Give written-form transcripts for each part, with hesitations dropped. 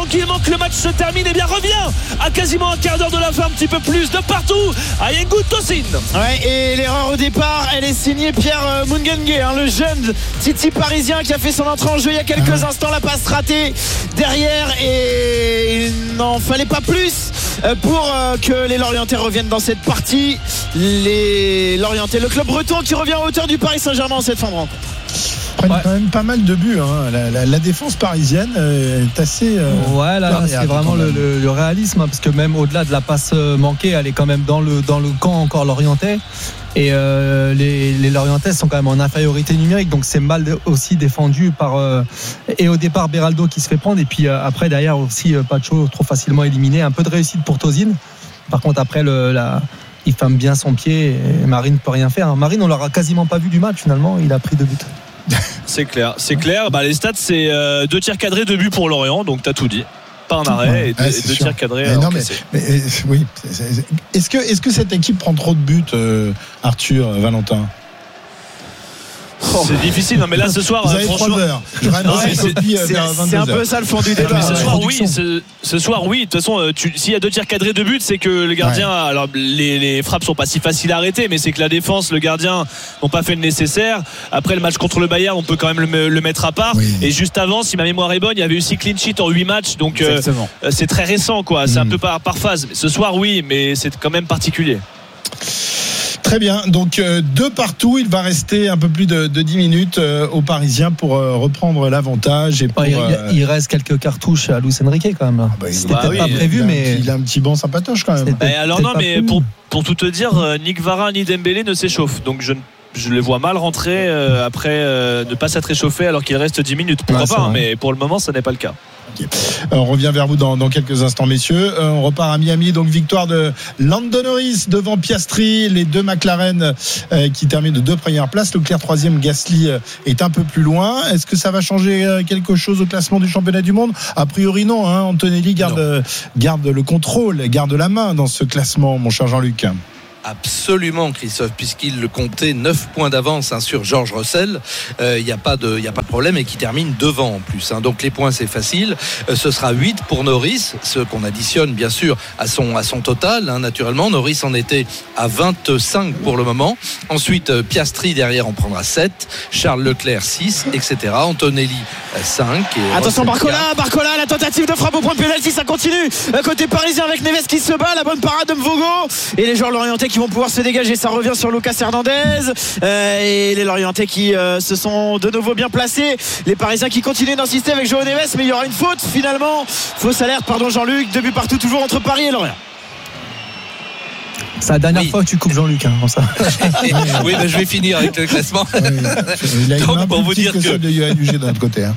tranquillement que le match se termine. Et bien revient à quasiment un quart d'heure de la fin, un petit peu plus de partout à Yengoud Tosin. Ouais, et l'erreur au départ, elle est signée Pierre Mungengue, le jeune Titi parisien qui a fait son entrée en jeu il y a quelques instants. La passe ratée derrière, et il n'en fallait pas plus pour que les Lorientais reviennent dans cette partie. Les Lorientais, le club breton qui revient à hauteur du Paris Saint-Germain en cette fin de rencontre. Prennent quand même pas mal de buts, La défense parisienne est assez là c'est vraiment le réalisme, parce que même au-delà de la passe manquée, elle est quand même dans le camp encore lorientais, et les Lorientais sont quand même en infériorité numérique, donc c'est mal aussi défendu par et au départ Beraldo qui se fait prendre, et puis après derrière aussi Pacho trop facilement éliminé. Un peu de réussite pour Tosin, par contre après il ferme bien son pied et Marine ne peut rien faire. Marine, on l'aura quasiment pas vu du match finalement, il a pris 2 buts. C'est clair. Les stats, c'est 2 tirs cadrés, 2 buts pour Lorient, donc t'as tout dit. Pas un arrêt et 2 tirs cadrés. Oui. Est-ce que cette équipe prend trop de buts, Arthur, Valentin? C'est difficile. Non, mais là ce soir, vous avez 3 heures. C'est un peu ça le fond du débat. Ce soir, oui. De toute façon, s'il y a 2 tirs cadrés, 2 buts, c'est que le gardien. Alors, les frappes sont pas si faciles à arrêter, mais c'est que la défense, le gardien n'ont pas fait le nécessaire. Après le match contre le Bayern, on peut quand même le mettre à part. Oui. Et juste avant, si ma mémoire est bonne, il y avait eu 6 clean sheets en 8 matchs, donc c'est très récent, quoi. C'est un peu par phase. Mais ce soir, oui, mais c'est quand même particulier. Très bien, donc 2 partout. Il va rester un peu plus de 10 minutes aux Parisiens pour reprendre l'avantage. Et il reste quelques cartouches à Luis Enrique quand même. C'était peut-être pas prévu, mais il a un petit banc sympatoche quand même. Alors non, mais pour tout te dire, ni Kvara ni Dembélé ne s'échauffent, donc je les vois mal rentrer après ne pas s'être réchauffé alors qu'il reste 10 minutes. Pourquoi pas, mais pour le moment, ce n'est pas le cas. Okay. On revient vers vous dans quelques instants, messieurs. On repart à Miami, donc victoire de Lando Norris devant Piastri, les 2 McLaren qui terminent de 2 premières places. Leclerc 3e, Gasly est un peu plus loin. Est-ce que ça va changer quelque chose au classement du championnat du monde? A priori non, Antonelli garde le contrôle, garde la main dans ce classement, mon cher Jean-Luc. Absolument, Christophe, puisqu'il comptait 9 points d'avance sur George Russell. Il n'y a pas de problème, et qui termine devant en plus. Donc les points, c'est facile. Ce sera 8 pour Norris, ce qu'on additionne bien sûr à son total. Naturellement, Norris en était à 25 pour le moment. Ensuite, Piastri derrière en prendra 7. Charles Leclerc 6, etc. Antonelli 5. Attention, Barcola, la tentative de frappe au point de pénalty, ça continue. Côté parisien avec Neves qui se bat, la bonne parade de Mvogo. Et les joueurs lorientais qui vont pouvoir se dégager, ça revient sur Lucas Hernandez, et les Lorientais qui se sont de nouveau bien placés. Les Parisiens qui continuent d'insister avec João Neves, mais il y aura une faute finalement. Fausse alerte, pardon Jean-Luc. 2 buts partout toujours entre Paris et Lorient. C'est la dernière fois que tu coupes Jean-Luc, ça. Oui, mais je vais finir avec le classement. Il a une main pour vous dire que celle de Johan Huget de notre côté.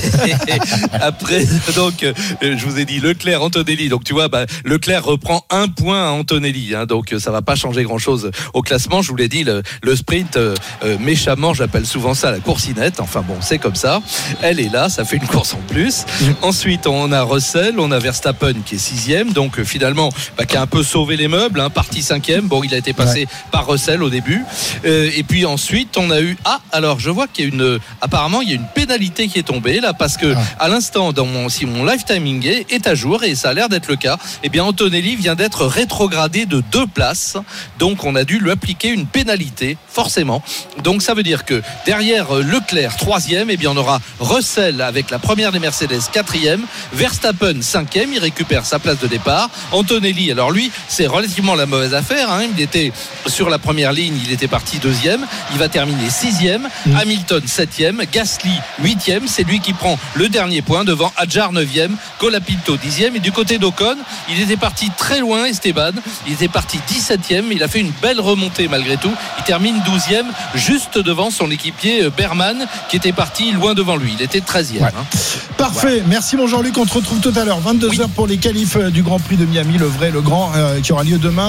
Après, donc, je vous ai dit Leclerc, Antonelli. Donc, tu vois, Leclerc reprend 1 point à Antonelli. Donc, ça va pas changer grand-chose au classement. Je vous l'ai dit, le sprint, méchamment, j'appelle souvent ça la coursinette. Enfin bon, c'est comme ça. Elle est là, ça fait une course en plus. Ensuite, on a Russell, on a Verstappen qui est 6e. Donc, finalement, qui a un peu sauvé les meubles, parti 5e. Bon, il a été passé par Russell au début. Et puis ensuite, on a eu... alors je vois qu'il y a apparemment, il y a une pénalité qui est tombée là, parce que à l'instant, si mon live timing est à jour, et ça a l'air d'être le cas, eh bien Antonelli vient d'être rétrogradé de 2 places. Donc on a dû lui appliquer une pénalité, forcément. Donc ça veut dire que derrière Leclerc 3e, eh bien on aura Russell avec la première des Mercedes 4e, Verstappen 5e, il récupère sa place de départ. Antonelli, alors lui, c'est relativement la mauvaise affaire. Il était sur la première ligne, il était parti 2e, il va terminer 6e. Hamilton 7e, Gasly 8e, c'est lui qui prend le dernier point devant Hadjar 9e, Colapinto 10e, et du côté d'Ocon, il était parti très loin, Esteban, il était parti 17e, il a fait une belle remontée malgré tout, il termine 12e, juste devant son équipier Berman qui était parti loin devant lui, il était 13e. Parfait, merci mon Jean-Luc, on te retrouve tout à l'heure 22h pour les qualifs du Grand Prix de Miami, le grand qui aura lieu demain, et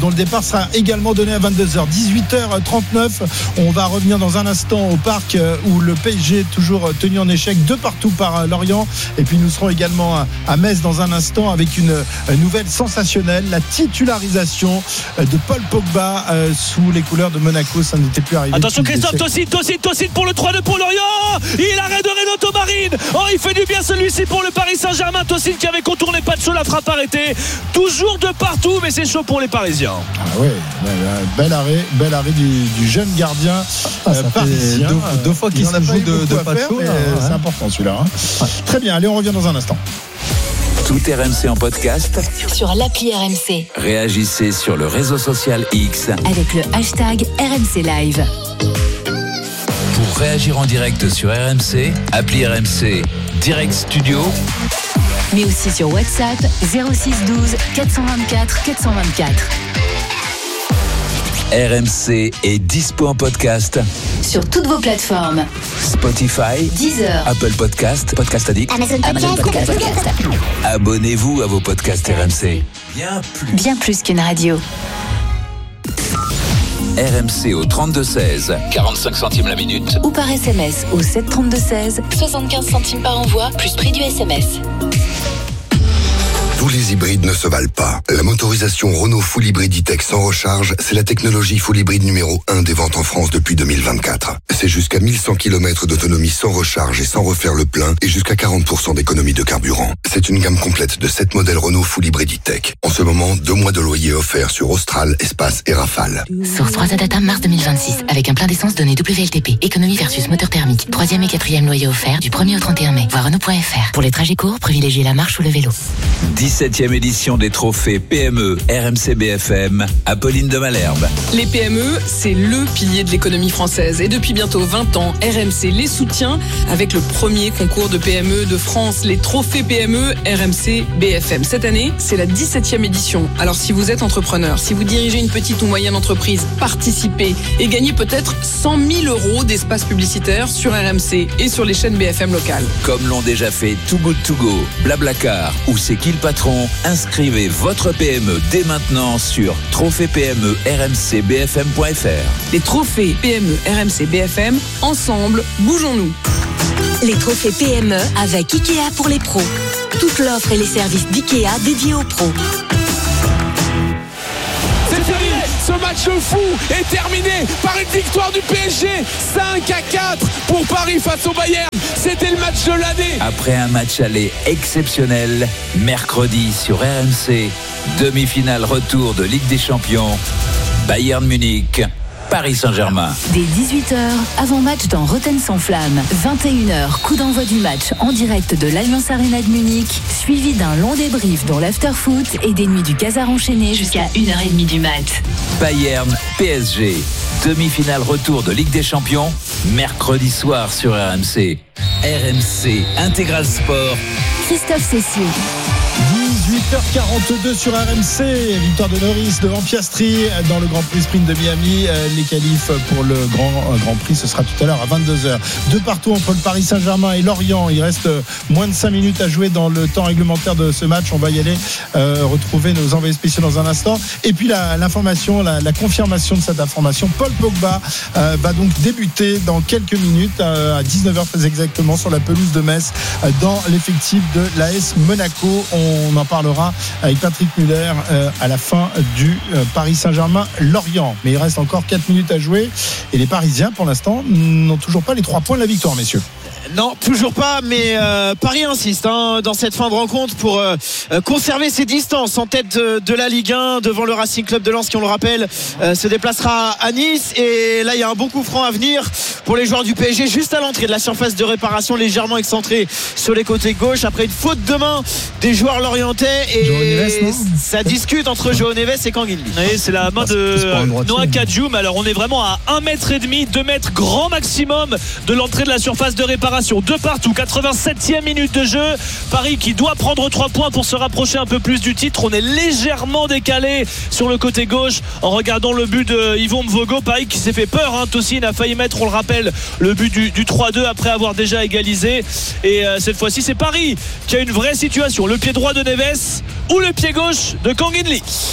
dont le départ sera également donné à 22h. 18h39, on va revenir dans un instant au parc où le PSG est toujours tenu en échec de partout par Lorient. Et puis nous serons également à Metz dans un instant avec une nouvelle sensationnelle, la titularisation de Paul Pogba sous les couleurs de Monaco. Ça n'était plus arrivé. Attention Christophe, Tosin pour le 3-2 pour Lorient. Il arrête de Renato Marine. Oh, il fait du bien celui-ci pour le Paris Saint-Germain. Tosin qui avait contourné Pacho, la frappe arrêtée. Toujours de partout, mais c'est chaud pour les Parisiens. Ah ouais, bel arrêt du jeune gardien parisien. Deux fois qu'il se joue de Pacho. C'est important celui-là. Hein. Très bien, allez, on revient dans un instant. Tout RMC en podcast sur l'appli RMC. Réagissez sur le réseau social X avec le hashtag RMC Live. Pour réagir en direct sur RMC, appli RMC Direct Studio, mais aussi sur WhatsApp 06 12 424 424. RMC est dispo en podcast sur toutes vos plateformes. Spotify, Deezer, Apple Podcast, Podcast Addict, Amazon Podcast. Abonnez-vous à vos podcasts RMC. Bien plus qu'une radio. RMC au 32-16, 45 centimes la minute. Ou par SMS au 732-16, 75 centimes par envoi, plus prix du SMS. Tous les hybrides ne se valent pas. La motorisation Renault Full Hybrid E-Tech sans recharge, c'est la technologie full hybride numéro 1 des ventes en France depuis 2024. C'est jusqu'à 1100 km d'autonomie sans recharge et sans refaire le plein et jusqu'à 40% d'économie de carburant. C'est une gamme complète de 7 modèles Renault Full Hybrid E-Tech. En ce moment, 2 mois de loyer offerts sur Austral, Espace et Rafale. Source 3 Data mars 2026 avec un plein d'essence donné WLTP. Économie versus moteur thermique. 3e et 4e loyer offert du 1er au 31 mai. Voir Renault.fr. Pour les trajets courts, privilégiez la marche ou le vélo. 17e édition des trophées PME RMC BFM, Apolline de Malherbe. Les PME, c'est le pilier de l'économie française. Et depuis bientôt 20 ans, RMC les soutient avec le premier concours de PME de France, les trophées PME RMC BFM. Cette année, c'est la 17e édition. Alors si vous êtes entrepreneur, si vous dirigez une petite ou moyenne entreprise, participez et gagnez peut-être 100 000 € d'espace publicitaire sur RMC et sur les chaînes BFM locales. Comme l'ont déjà fait Too Good To Go, Blablacar ou C'est qui le patron, inscrivez votre PME dès maintenant sur trophées-PME-RMC-BFM.fr. Les trophées PME RMC BFM, ensemble, bougeons-nous. Les trophées PME avec Ikea pour les pros. Toute l'offre et les services d'Ikea dédiés aux pros. C'est fini, ce match fou est terminé par une victoire du PSG 5-4 pour Paris face au Bayern. C'était le match de l'année. Après un match aller exceptionnel, mercredi sur RMC, demi-finale retour de Ligue des Champions, Bayern Munich, Paris Saint-Germain. Dès 18h, avant-match dans Rotten sans flamme. 21h, coup d'envoi du match en direct de l'Allianz Arena de Munich, suivi d'un long débrief dans l'after-foot et des nuits du Casar enchaîné jusqu'à 1h30 du mat. Bayern, PSG, demi-finale retour de Ligue des Champions, mercredi soir sur RMC. RMC Intégral Sport. Christophe Cessieux. 18h42 sur RMC, victoire de Norris devant Piastri dans le Grand Prix Sprint de Miami. Les qualifs pour le Grand Prix, ce sera tout à l'heure à 22h. De partout entre le Paris Saint-Germain et Lorient. Il reste moins de 5 minutes à jouer dans le temps réglementaire de ce match. On va y aller retrouver nos envoyés spéciaux dans un instant. Et puis l'information, la confirmation de cette information. Paul Pogba va donc débuter dans quelques minutes à 19h très exactement sur la pelouse de Metz dans l'effectif de l'AS Monaco. On en parlera avec Patrick Muller à la fin du Paris Saint-Germain-Lorient. Mais il reste encore 4 minutes à jouer et les Parisiens pour l'instant n'ont toujours pas les 3 points de la victoire, messieurs. Non, toujours pas, mais Paris insiste dans cette fin de rencontre pour conserver ses distances en tête de la Ligue 1 devant le Racing Club de Lens qui, on le rappelle, se déplacera à Nice. Et là, il y a un bon coup franc à venir pour les joueurs du PSG juste à l'entrée de la surface de réparation, légèrement excentrée sur les côtés gauche après une faute de main des joueurs lorientais. Et ça discute entre João Neves et Kanguinli. Oui, c'est la main de Noah Kadjoum. Alors on est vraiment à 1,5 m, 2 mètres grand maximum de l'entrée de la surface de réparation. De partout, 87e minute de jeu. Paris qui doit prendre 3 points pour se rapprocher un peu plus du titre. On est légèrement décalé sur le côté gauche en regardant le but de Yvon Mvogo. Paris qui s'est fait peur, Tosin a failli mettre, on le rappelle, le but du 3-2 après avoir déjà égalisé. Et cette fois-ci c'est Paris qui a une vraie situation. Le pied droit de Neves ou le pied gauche de Kanguinli.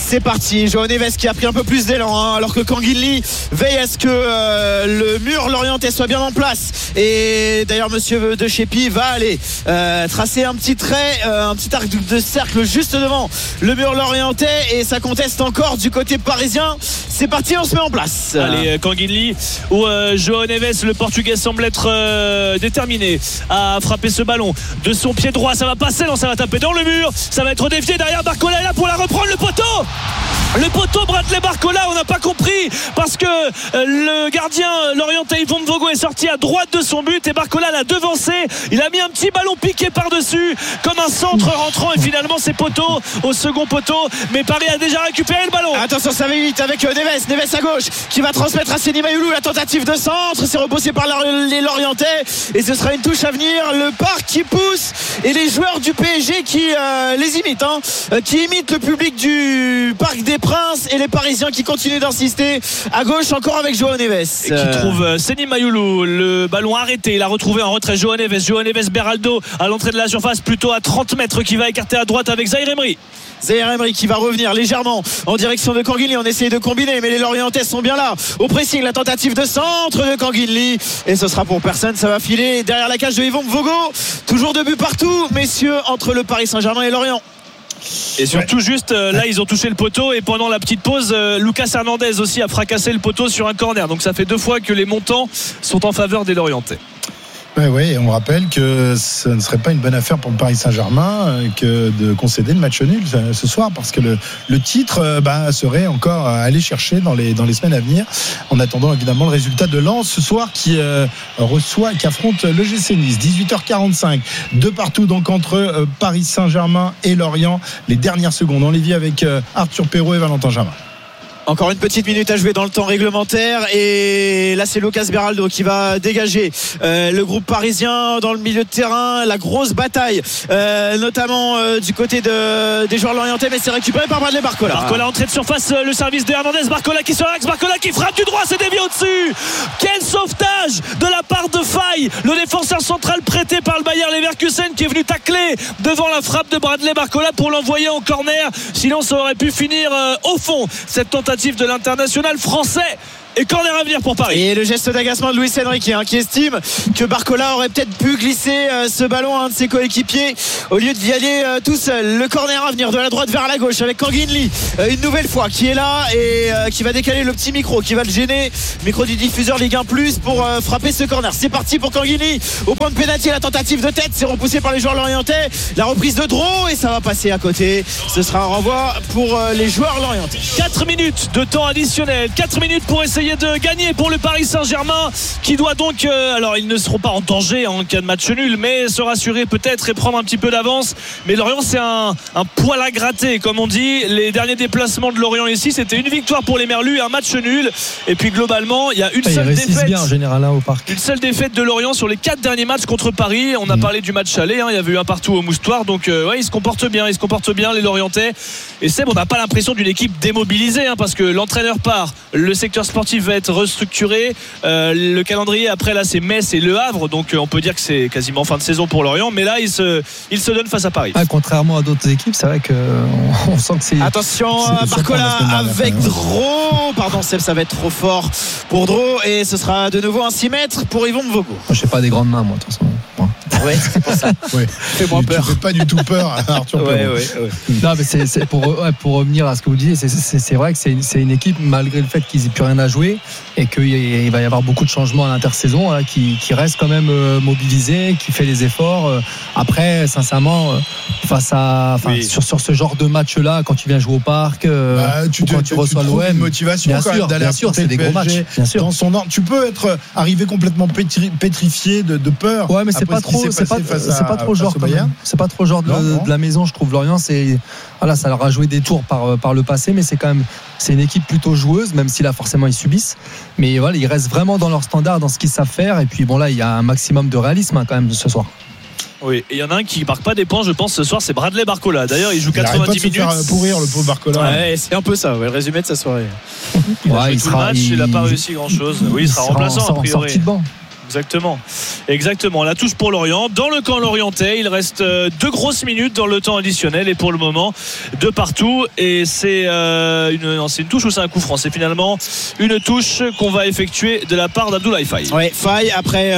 C'est parti. Joao Neves qui a pris un peu plus d'élan, alors que Canguilly veille à ce que le mur lorientais soit bien en place. Et d'ailleurs monsieur De Chépi va aller tracer un petit trait, un petit arc de cercle juste devant le mur lorientais, et ça conteste encore du côté parisien. C'est parti, on se met en place. Allez, Canguilly ou Joao Neves, le Portugais semble être déterminé à frapper ce ballon de son pied droit. Ça va passer, non, ça va taper dans le mur, ça va être dévié. Derrière, Barcola est là pour la reprendre. Le poteau Bradley Barcola, on n'a pas compris, parce que le gardien lorientais Yvon Vogo est sorti à droite de son but et Barcola l'a devancé. Il a mis un petit ballon piqué par-dessus comme un centre rentrant, et finalement c'est poteau au second poteau, mais Paris a déjà récupéré le ballon. Attention, ça va vite avec Neves à gauche qui va transmettre à Seny Mayoulou. La tentative de centre, c'est repoussé par les Lorientais et ce sera une touche à venir. Le parc qui pousse et les joueurs du PSG qui les imitent, qui imitent le public du Parc des Princes, et les Parisiens qui continuent d'insister à gauche encore avec Joao Neves et qui trouve Seny Mayoulou. Le ballon arrêté, il a retrouvé en retrait Joao Neves Beraldo à l'entrée de la surface, plutôt à 30 mètres, qui va écarter à droite avec Zaïre Emery qui va revenir légèrement en direction de Canguilly. On essaye de combiner, mais les Lorientais sont bien là au pressing. La tentative de centre de Canguilly, et ce sera pour personne. Ça va filer derrière la cage de Yvon Vogo. Toujours 2 buts partout, messieurs, entre le Paris Saint-Germain et Lorient. Et surtout juste là ils ont touché le poteau, et pendant la petite pause Lucas Hernandez aussi a fracassé le poteau sur un corner. Donc ça fait 2 fois que les montants sont en faveur des Lorientais. Oui, on rappelle que ce ne serait pas une bonne affaire pour le Paris Saint-Germain que de concéder le match nul ce soir, parce que le titre serait encore à aller chercher dans les semaines à venir, en attendant évidemment le résultat de Lens ce soir qui affronte le GC Nice. 18h45, 2 partout donc entre Paris Saint-Germain et Lorient. Les dernières secondes, on les vit avec Arthur Perrault et Valentin Jamin. Encore une petite minute à jouer dans le temps réglementaire, et là c'est Lucas Beraldo qui va dégager le groupe parisien dans le milieu de terrain. La grosse bataille notamment du côté des joueurs lorientais, mais c'est récupéré par Bradley Barcola. Barcola entrée de surface, le service de Hernandez. Barcola qui se relaxe, Barcola qui frappe du droit, c'est dévié au-dessus. Quel sauvetage de la part de Faye, le défenseur central prêté par le Bayer Leverkusen, qui est venu tacler devant la frappe de Bradley Barcola pour l'envoyer en corner. Sinon ça aurait pu finir au fond, cette tentative de l'international français. Et corner à venir pour Paris. Et le geste d'agacement de Luis Enrique qui estime que Barcola aurait peut-être pu glisser ce ballon à un de ses coéquipiers au lieu d'y aller tout seul. Le corner à venir de la droite vers la gauche avec Canguilly une nouvelle fois qui est là et qui va décaler le petit micro, qui va le gêner, micro du diffuseur Ligue 1 Plus, pour frapper ce corner. C'est parti pour Canguilly au point de pénalty. La tentative de tête, c'est repoussé par les joueurs lorientais. La reprise de Dro, et ça va passer à côté. Ce sera un renvoi pour les joueurs lorientais. 4 minutes de temps additionnel, 4 minutes pour essayer de gagner pour le Paris Saint-Germain, qui doit donc alors ils ne seront pas en danger en cas de match nul, mais se rassurer peut-être et prendre un petit peu d'avance. Mais Lorient, c'est un poil à gratter, comme on dit. Les derniers déplacements de Lorient ici, c'était une victoire pour les Merlus et un match nul, et puis globalement il y a une seule défaite bien, en général, au parc. Une seule défaite de Lorient sur les 4 derniers matchs contre Paris. On a parlé du match aller, il y avait eu un partout au Moustoir, donc ils se comportent bien les Lorientais. Et Seb, on n'a pas l'impression d'une équipe démobilisée, parce que l'entraîneur part, le secteur sportif va être restructuré, le calendrier après là c'est Metz et Le Havre, donc on peut dire que c'est quasiment fin de saison pour Lorient, mais là il se donne face à Paris. Contrairement à d'autres équipes, c'est vrai qu'on sent que c'est... Attention, Barcola avec Dro, pardon Seb, ça va être trop fort pour Dro, et ce sera de nouveau un 6 mètres pour Yvon Vogo. Je sais pas des grandes mains moi de toute façon. Ouais, c'est pour ça. Ouais. Fais-moi peur. Tu fais pas du tout peur, Arthur. Ouais. Non, mais c'est pour revenir à ce que vous disiez, c'est vrai que c'est une équipe, malgré le fait qu'ils n'aient plus rien à jouer et qu'il va y avoir beaucoup de changements à l'intersaison, qui reste quand même mobilisé, qui fait les efforts. Après, sincèrement, sur ce genre de match-là, quand tu viens jouer au parc, quand tu reçois l'OM, une motivation bien quand sûr, même d'aller c'est des gros matchs. Bien sûr. Dans son ordre, tu peux être arrivé complètement pétrifié de peur. Ouais, mais c'est pas trop genre c'est pas trop genre de la maison, je trouve. Lorient, ça leur a joué des tours par le passé, mais c'est une équipe plutôt joueuse, même si là forcément ils subissent, mais voilà, ils restent vraiment dans leur standard, dans ce qu'ils savent faire, et puis bon, là il y a un maximum de réalisme quand même ce soir. Oui, et il y en a un qui marque pas des points, je pense, ce soir, c'est Bradley Barcola. D'ailleurs, il joue 90 minutes. Il faire pourrir le pauvre Barcola. Ouais, c'est un peu ça, le résumé de sa soirée. Il a pas réussi grand chose. Oui, il sera remplaçant a priori. Sorti de banc. Exactement. La touche pour Lorient. Dans le camp lorientais, il reste 2 grosses minutes dans le temps additionnel et pour le moment 2 partout. Et c'est une touche ou c'est un coup franc? C'est finalement une touche qu'on va effectuer de la part d'Abdoulaye Faye. Ouais, Faye après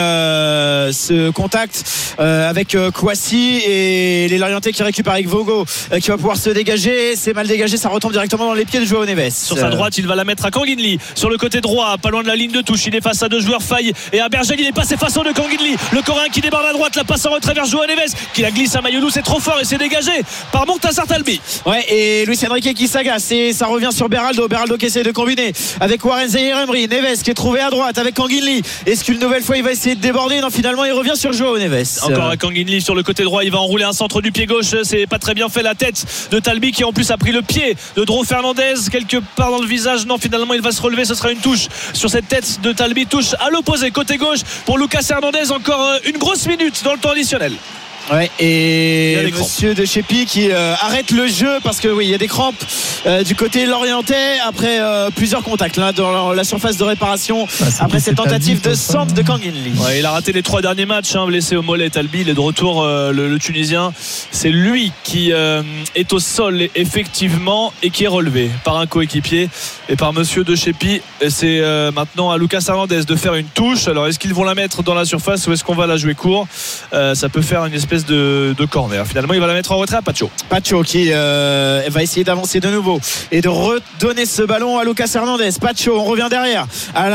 ce contact avec Kouassi et les Lorientais qui récupèrent avec Vogo qui va pouvoir se dégager. C'est mal dégagé, ça retombe directement dans les pieds de Joao Neves. Sur sa droite, il va la mettre à Kanguinli. Sur le côté droit, pas loin de la ligne de touche, il est face à 2 joueurs, Faye et Abergel. Il est passé façon de Kanguinli. Le Coréen qui débarque à droite, la passe en retrait vers Joao Neves qui la glisse à Mayoulou. C'est trop fort et c'est dégagé par Mokhtar Talbi. Ouais, et Luis Enrique qui s'agace et ça revient sur Beraldo qui essaie de combiner avec Warren Zaïre-Emery. Neves qui est trouvé à droite avec Kanguinli. Est-ce qu'une nouvelle fois il va essayer de déborder? Non, finalement il revient sur Joao Neves. Encore à Kanguinli sur le côté droit, il va enrouler un centre du pied gauche. C'est pas très bien fait, la tête de Talbi qui en plus a pris le pied de Dro Fernandez quelque part dans le visage. Non, finalement il va se relever, ce sera une touche sur cette tête de Talbi. Touche à l'opposé côté gauche pour Lucas Hernandez. Encore une grosse minute dans le temps additionnel. Ouais, et monsieur De Chepi qui arrête le jeu parce que oui, il y a des crampes du côté lorientais après plusieurs contacts là dans la surface de réparation après cette tentative de centre de Kanguinli. Ouais, il a raté les 3 derniers matchs, blessé au mollet. Talbi, il est de retour, le Tunisien. C'est lui qui est au sol effectivement et qui est relevé par un coéquipier et par monsieur De Chepi. C'est maintenant à Lucas Hernandez de faire une touche. Alors est-ce qu'ils vont la mettre dans la surface ou est-ce qu'on va la jouer court? Ça peut faire une espèce de corner. Finalement il va la mettre en retrait à Pacho qui va essayer d'avancer de nouveau et de redonner ce ballon à Lucas Hernandez. Pacho, on revient derrière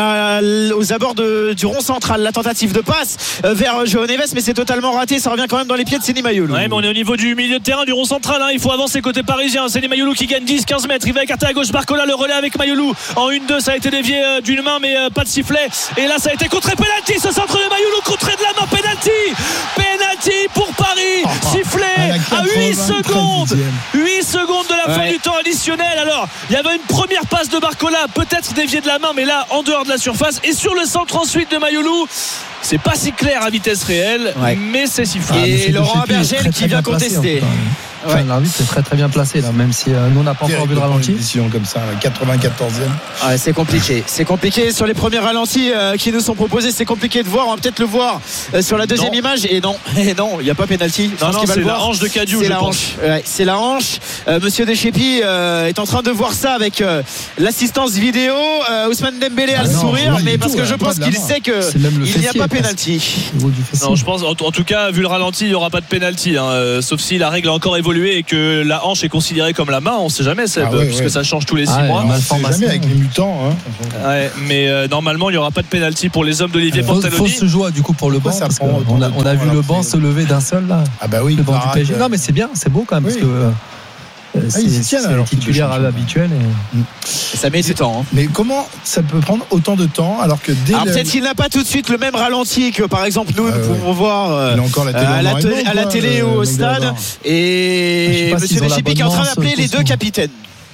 aux abords du rond central, la tentative de passe vers Joao Neves mais c'est totalement raté, ça revient quand même dans les pieds de Seny Mayoulou. Ouais, mais on est au niveau du milieu de terrain du rond central, il faut avancer côté parisien. Seny Mayoulou qui gagne 10-15 mètres, il va écarter à gauche Barcola, le relais avec Mayoulou en 1-2, ça a été dévié d'une main mais pas de sifflet et là ça a été contré, penalty, ce centre de Mayoulou contré de la main, penalty pour Paris, sifflé à 8 secondes de la fin du temps additionnel. Alors il y avait une première passe de Barcola, peut-être déviée de la main mais là en dehors de la surface et sur le centre ensuite de Mayoulou. C'est pas si clair à vitesse réelle mais c'est sifflé. Et Laurent Abergel qui vient contester. L'arbitre est très très bien placé là, même si nous on n'a pas encore vu le ralenti. Une décision comme ça, 94e. C'est compliqué sur les premiers ralentis qui nous sont proposés. C'est compliqué de voir. On va peut-être le voir sur la deuxième image. Et non, il n'y a pas pénalty. Non, c'est la hanche de Kadiou, je pense. C'est la hanche. Monsieur Deschépi est en train de voir ça avec l'assistance vidéo. Ousmane Dembélé a le sourire, mais parce que je pense qu'il sait qu'il n'y a pas pénalty. Non, je pense, en tout cas, vu le ralenti, il n'y aura pas de pénalty. Sauf si la règle a encore évolué et que la hanche est considérée comme la main, on ne sait jamais, puisque ça change tous les 6 mois. On ne sait jamais avec les mutants. Mais normalement, il n'y aura pas de pénalty pour les hommes d'Olivier Portaloni. Il faut se jouer du coup pour le banc. On a vu le banc se lever d'un seul là. Ah bah oui. Le banc du PSG. Non mais c'est bien, c'est beau quand même parce que. C'est le titulaire habituel et ça met du temps. Mais comment ça peut prendre autant de temps alors que peut-être qu'il n'a pas tout de suite le même ralenti que par exemple nous pouvons voir à la télé ou au stade. Et monsieur Deschépi qui est en train d'appeler les 2 capitaines.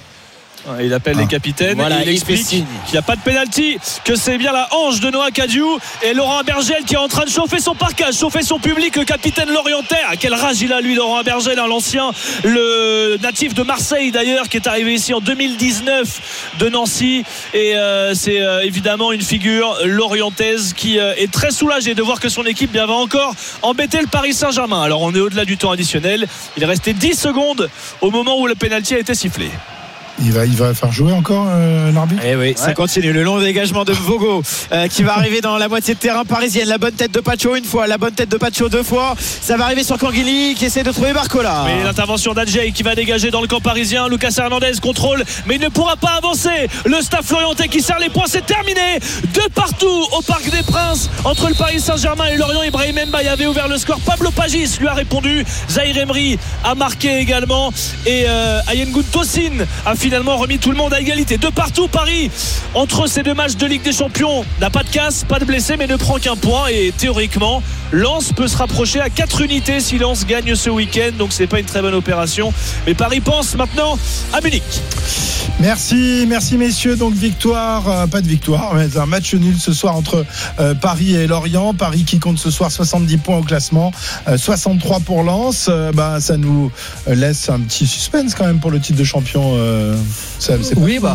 Il appelle les capitaines et il explique qu'il n'y a pas de pénalty, que c'est bien la hanche de Noah Kadiou et Laurent Abergel qui est en train de chauffer son parcage, chauffer son public, le capitaine lorientais. Quelle rage il a lui, Laurent Abergel, l'ancien, le natif de Marseille d'ailleurs, qui est arrivé ici en 2019 de Nancy et c'est évidemment une figure lorientaise qui est très soulagée de voir que son équipe va encore embêter le Paris Saint-Germain. Alors on est au-delà du temps additionnel, il est resté 10 secondes au moment où le pénalty a été sifflé. Il va faire jouer encore l'arbitre. Eh oui, ça continue. Le long dégagement de Vogo qui va arriver dans la moitié de terrain parisienne. La bonne tête de Pacho une fois, la bonne tête de Pacho 2 fois. Ça va arriver sur Kanguinli qui essaie de trouver Barcola. Mais l'intervention d'Adjei qui va dégager dans le camp parisien. Lucas Hernandez contrôle, mais il ne pourra pas avancer. Le staff lorientais qui serre les poings, c'est terminé. 2 partout au Parc des Princes entre le Paris Saint-Germain et Lorient. Ibrahim Mbaye avait ouvert le score. Pablo Pagis lui a répondu. Zaïre Emery a marqué également et Ayengoun Tosin a finalement remis tout le monde à égalité. 2 partout, Paris entre ces 2 matchs de Ligue des Champions n'a pas de casse, pas de blessés, mais ne prend qu'un point et théoriquement Lens peut se rapprocher à 4 unités si Lens gagne ce week-end, donc c'est pas une très bonne opération, mais Paris pense maintenant à Munich. Merci messieurs. Donc pas de victoire, mais un match nul ce soir entre Paris et Lorient. Paris qui compte ce soir 70 points au classement, 63 pour Lens. Ça nous laisse un petit suspense quand même pour le titre de champion Oui,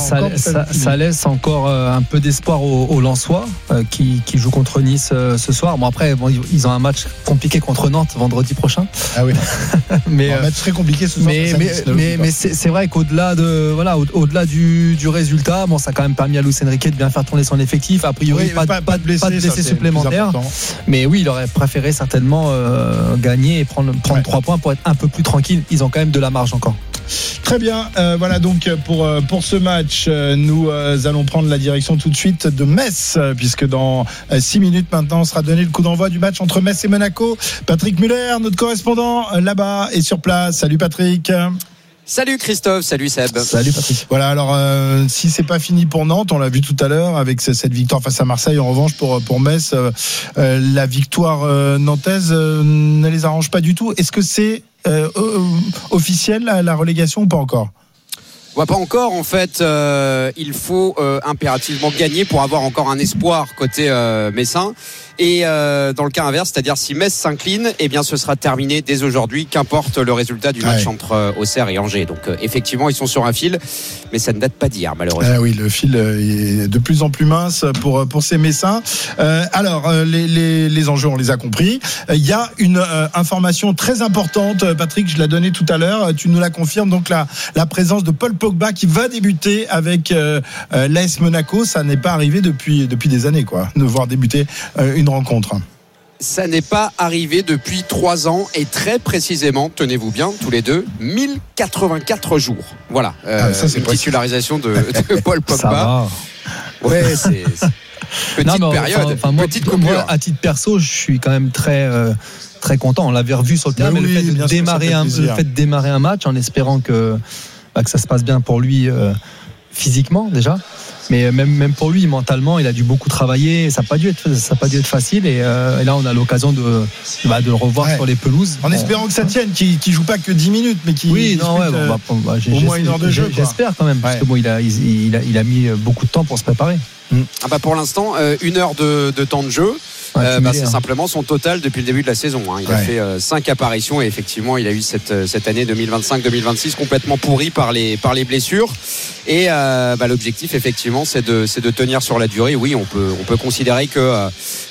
ça laisse encore un peu d'espoir aux Lensois qui jouent contre Nice ce soir. Bon, après, ils ont un match compliqué contre Nantes vendredi prochain. Ah oui. Mais un match très compliqué ce soir. Mais c'est vrai qu'au-delà au-delà du résultat, bon, ça a quand même permis à Luis Enrique de bien faire tourner son effectif. A priori, pas de blessés supplémentaires. Mais oui, il aurait préféré certainement gagner et prendre 3 points pour être un peu plus tranquille. Ils ont quand même de la marge encore. Très bien, voilà donc pour ce match, nous allons prendre la direction tout de suite de Metz, puisque dans 6 minutes maintenant sera donné le coup d'envoi du match entre Metz et Monaco. Patrick Muller, notre correspondant là-bas, est sur place. Salut Patrick. Salut Christophe, salut Seb. Salut Patrick. Voilà, alors si c'est pas fini pour Nantes, on l'a vu tout à l'heure avec cette victoire face à Marseille. En revanche pour Metz, la victoire nantaise ne les arrange pas du tout. Est-ce que c'est officiel la relégation ou pas encore? Pas encore en fait, il faut impérativement gagner pour avoir encore un espoir côté messin. Et dans le cas inverse, c'est-à-dire si Metz s'incline, eh bien ce sera terminé dès aujourd'hui, qu'importe le résultat du match entre Auxerre et Angers. Donc effectivement, ils sont sur un fil, mais ça ne date pas d'hier malheureusement. Oui, le fil est de plus en plus mince pour ces Messins. Alors les enjeux, on les a compris. Il y a une information très importante, Patrick, je l'ai donnée tout à l'heure. Tu nous la confirmes, donc la présence de Paul Pogba qui va débuter avec l'AS Monaco. Ça n'est pas arrivé depuis des années, quoi, de voir débuter une rencontre. Ça n'est pas arrivé depuis 3 ans et très précisément, tenez-vous bien, tous les deux, 1084 jours. Voilà, ça, c'est une titularisation de Paul Pogba. Ouais, c'est petite période, petite coupure. Moi, à titre perso, je suis quand même très content. On l'avait revu sur le terrain, mais le fait de démarrer un match en espérant que ça se passe bien pour lui physiquement déjà. Mais même pour lui, mentalement, il a dû beaucoup travailler. Ça n'a pas dû être facile. Et là, on a l'occasion de le revoir sur les pelouses. En espérant que ça tienne, qu'il ne joue pas que 10 minutes, mais qu'il au moins une heure de jeu. J'espère quand même, parce que il a mis beaucoup de temps pour se préparer. Pour l'instant, 1 heure de temps de jeu. C'est simplement son total depuis le début de la saison. Il a fait 5 apparitions et effectivement il a eu cette année 2025-2026 complètement pourrie par les blessures. Et l'objectif effectivement c'est de tenir sur la durée. Oui, on peut considérer que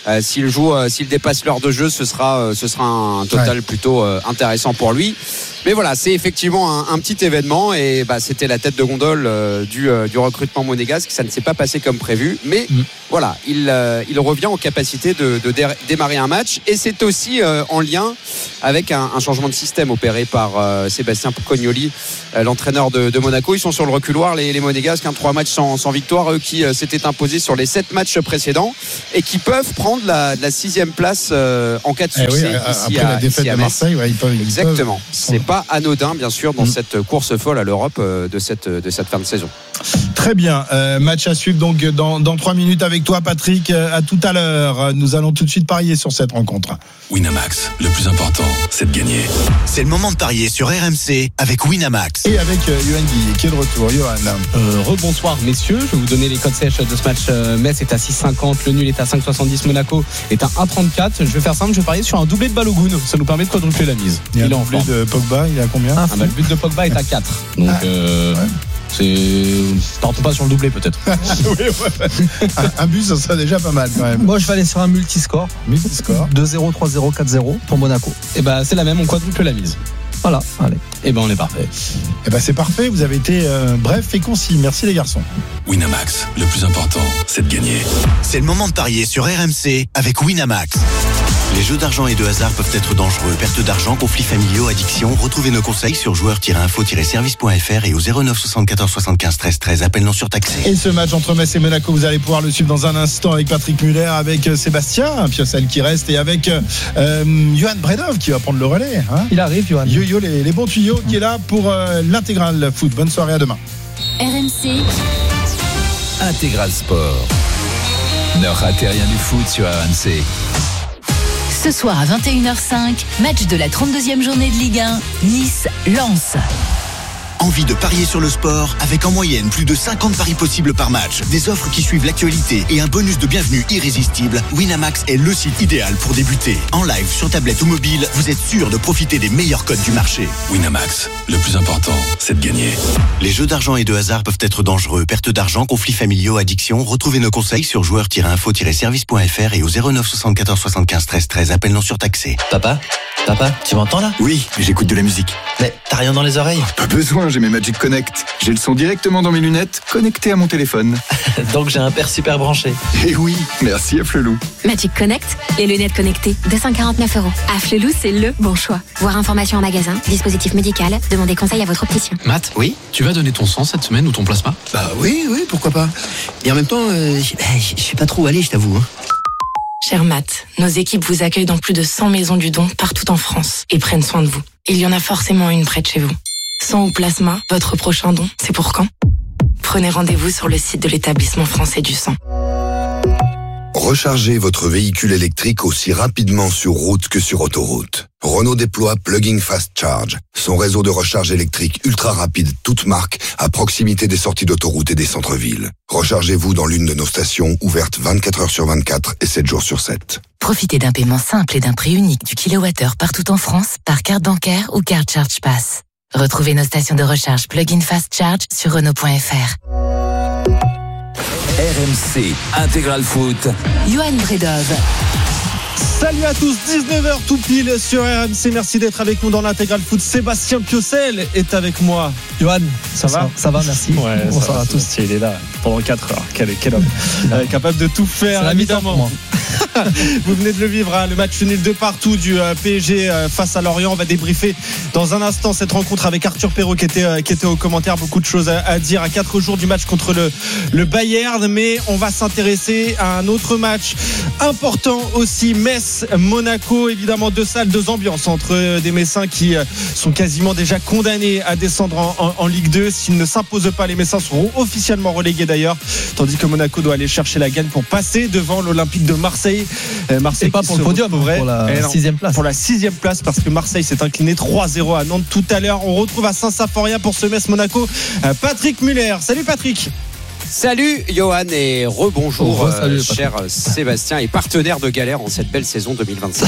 s'il dépasse l'heure de jeu, ce sera un total plutôt intéressant pour lui. Mais voilà, c'est effectivement un petit événement et c'était la tête de gondole du recrutement monégasque. Ça ne s'est pas passé comme prévu, mais voilà, il revient en capacité de démarrer un match et c'est aussi en lien avec un changement de système opéré par Sébastien Cognoli, l'entraîneur de Monaco. Ils sont sur le reculoir, les Monégasques, 3 matchs sans victoire, eux qui s'étaient imposés sur les 7 matchs précédents et qui peuvent prendre la 6e place en cas de succès. Après la défaite de Marseille, ils peuvent. Exactement. C'est pas anodin bien sûr dans cette course folle à l'Europe de cette fin de saison. Très bien, match à suivre donc dans 3 minutes avec toi Patrick, à tout à l'heure. Nous allons tout de suite parier sur cette rencontre. Winamax, le plus important c'est de gagner. C'est le moment de parier sur RMC avec Winamax. Et avec Johan Guillet qui est de retour. Johan. Rebonsoir messieurs, je vais vous donner les codes sèches de ce match. Metz est à 6,50, le nul est à 5,70, Monaco est à 1,34. Je vais faire simple, je vais parier sur un doublé de Balogun, ça nous permet de quadrupler la mise. Il est en doublé de Pogba, il est à combien? Le but de Pogba est à 4. Donc tente pas sur le doublé peut-être. Un but ça serait déjà pas mal quand même. Moi je vais aller sur un multiscore 2-0, 3-0, 4-0 pour Monaco. Et c'est la même, on quadruple la mise. Voilà, allez. Et on est parfait. C'est parfait, vous avez été bref et concis. Merci les garçons. Winamax, le plus important c'est de gagner. C'est le moment de parier sur RMC avec Winamax. Les jeux d'argent et de hasard peuvent être dangereux. Perte d'argent, conflits familiaux, addiction. Retrouvez nos conseils sur joueurs-info-service.fr et au 09 74 75 13 13. Appel non surtaxé. Et ce match entre Metz et Monaco, vous allez pouvoir le suivre dans un instant avec Patrick Muller, avec Sébastien Piocel qui reste et avec Johan Bredov qui va prendre le relais. Il arrive, Johan. Yo-yo, les bons tuyaux qui est là pour l'intégral foot. Bonne soirée, à demain. RMC Intégral Sport. Ne ratez rien du foot sur RMC. Ce soir à 21h05, match de la 32e journée de Ligue 1, Nice-Lens. Envie de parier sur le sport avec en moyenne plus de 50 paris possibles par match, des offres qui suivent l'actualité et un bonus de bienvenue irrésistible? Winamax est le site idéal pour débuter. En live, sur tablette ou mobile, vous êtes sûr de profiter des meilleurs codes du marché. Winamax, le plus important, c'est de gagner. Les jeux d'argent et de hasard peuvent être dangereux. Perte d'argent, conflits familiaux, addiction. Retrouvez nos conseils sur joueurs-info-service.fr et au 09 74 75 13 13. Appel non surtaxé. Papa, tu m'entends là? Oui, mais j'écoute de la musique. Mais t'as rien dans les oreilles? Pas besoin, j'ai mes Magic Connect. J'ai le son directement dans mes lunettes, connecté à mon téléphone. Donc j'ai un père super branché. Eh oui, merci à Flelou. Magic Connect, les lunettes connectées, 249 €. À Flelou, c'est le bon choix. Voir information en magasin, dispositif médical, demandez conseil à votre opticien. Matt, oui, tu vas donner ton sang cette semaine ou ton plasma? Bah oui, pourquoi pas. Et en même temps, je suis pas trop allé, je t'avoue. Cher Matt, nos équipes vous accueillent dans plus de 100 maisons du don partout en France et prennent soin de vous. Il y en a forcément une près de chez vous. Sang ou plasma, votre prochain don, c'est pour quand? Prenez rendez-vous sur le site de l'établissement français du sang. Rechargez votre véhicule électrique aussi rapidement sur route que sur autoroute. Renault déploie Plug-in Fast Charge, son réseau de recharge électrique ultra rapide, toute marque, à proximité des sorties d'autoroute et des centres-villes. Rechargez-vous dans l'une de nos stations ouvertes 24 heures sur 24 et 7 jours sur 7. Profitez d'un paiement simple et d'un prix unique du kilowattheure partout en France par carte bancaire ou carte Charge Pass. Retrouvez nos stations de recharge Plug-in Fast Charge sur Renault.fr. RMC Intégral Foot. Johan Bredov. Salut à tous, 19h tout pile sur RMC. Merci d'être avec nous dans l'Intégral Foot. Sébastien Piocel est avec moi. Johan, ça va? Ça va, merci. Ouais, bonsoir à tous. Il est là pendant 4 heures. Quel homme. Capable de tout faire, évidemment. Vous venez de le vivre, hein, le match nul de partout du PSG face à Lorient. On va débriefer dans un instant cette rencontre avec Arthur Perrault qui était aux commentaires. Beaucoup de choses à dire à 4 jours du match contre le Bayern. Mais on va s'intéresser à un autre match important aussi, Metz-Monaco. Évidemment, 2 salles, 2 ambiances entre des Messins qui sont quasiment déjà condamnés à descendre en Ligue 2. S'ils ne s'imposent pas, les Messins seront officiellement relégués d'ailleurs, tandis que Monaco doit aller chercher la gagne pour passer devant l'Olympique de Marseille. Marseille pas pour le podium, pour la 6e place. Pour la 6e place, parce que Marseille s'est incliné 3-0 à Nantes tout à l'heure. On retrouve à Saint-Symphorien pour ce Metz-Monaco Patrick Muller. Salut Patrick. Salut Johan et rebonjour cher Patrick. Sébastien et partenaire de galère en cette belle saison 2025-2026.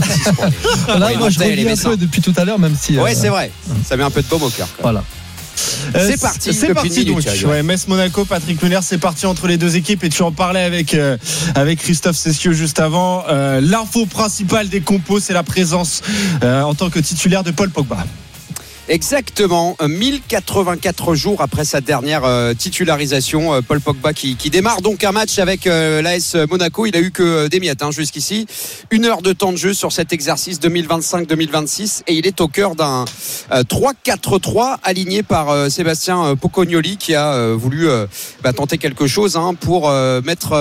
Là, moi je reviens un peu depuis tout à l'heure, même si. Ouais, c'est vrai. Ça met un peu de baume au cœur. Voilà. C'est parti donc. Metz-Monaco, Patrick Muller, c'est parti entre les deux équipes et tu en parlais avec Christophe Cessieux juste avant. L'info principale des compos, c'est la présence en tant que titulaire de Paul Pogba. Exactement, 1084 jours après sa dernière titularisation, Paul Pogba qui démarre donc un match avec l'AS Monaco. Il a eu que des miettes jusqu'ici, 1 heure de temps de jeu sur cet exercice 2025-2026 et il est au cœur d'un 3-4-3 aligné par Sébastien Pocognoli qui a voulu tenter quelque chose pour mettre